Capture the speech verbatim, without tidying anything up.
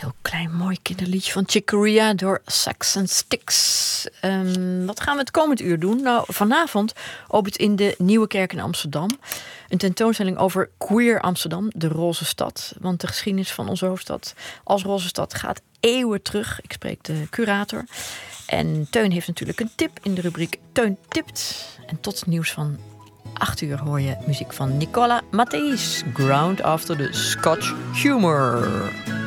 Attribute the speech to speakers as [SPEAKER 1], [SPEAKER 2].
[SPEAKER 1] Heel klein mooi kinderliedje van Chick Corea door Sax and Sticks. Um, wat gaan we het komend uur doen? Nou, vanavond opent in de Nieuwe Kerk in Amsterdam een tentoonstelling over queer Amsterdam, de roze stad. Want de geschiedenis van onze hoofdstad als roze stad gaat eeuwen terug. Ik spreek de curator. En Teun heeft natuurlijk een tip in de rubriek Teun tipt. En tot het nieuws van acht uur hoor je muziek van Nicola Matthijs, Ground After the Scotch Humor.